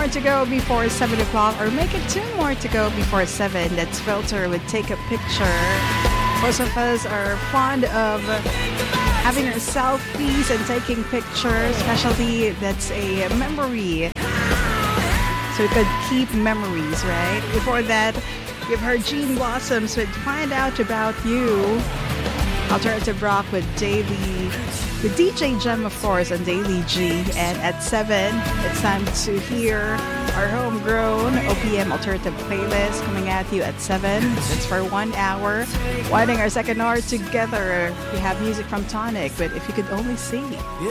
more to go before 7 o'clock, or make it 2 more to go before 7. That's Filter with Take a Picture. Most of us are fond of having our selfies and taking pictures, especially that's a memory. So we could keep memories, right? Before that, you've heard Gene Blossoms with Find Out About You. Alternative Rock with DJ Gem, of course, and Daily G. And at 7, it's time to hear our homegrown OPM alternative playlist coming at you at 7. It's for 1 hour. Winding our second hour together, we have music from Tonic, but If You Could Only See.